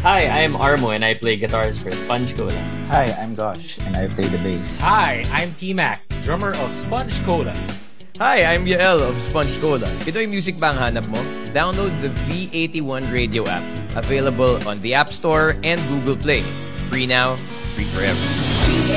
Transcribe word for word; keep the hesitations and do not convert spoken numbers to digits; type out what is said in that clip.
Hi, I'm Armo and I play guitars for Sponge Cola. Hi, I'm Gosh and I play the bass. Hi, I'm T-Mac, drummer of Sponge Cola. Hi, I'm Yael of Sponge Cola. Ito yung music ba ang hanap mo? Download the V eighty-one Radio app. Available on the App Store and Google Play. Free now, free forever.